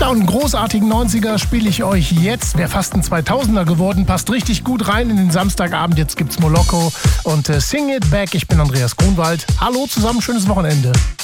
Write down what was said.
Tja, und einen großartigen 90er spiele ich euch jetzt. Wäre fast ein 2000er geworden, passt richtig gut rein in den Samstagabend. Jetzt gibt's Moloko und Sing It Back. Ich bin Andreas Grunwald. Hallo zusammen, schönes Wochenende.